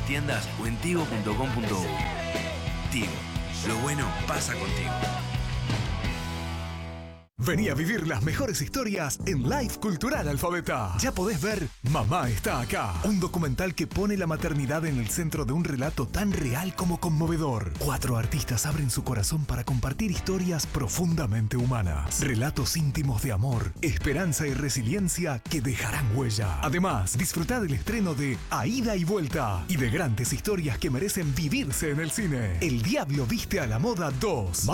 tiendas o en tigo.com.uy. Tigo, lo bueno pasa contigo. Vení a vivir las mejores historias en Live Cultural Alfabeta. Ya podés ver Mamá está acá, un documental que pone la maternidad en el centro de un relato tan real como conmovedor. 4 artistas abren su corazón para compartir historias profundamente humanas. Relatos íntimos de amor, esperanza y resiliencia que dejarán huella. Además, disfrutá del estreno de A Ida y Vuelta y de grandes historias que merecen vivirse en el cine. El Diablo viste a la moda 2.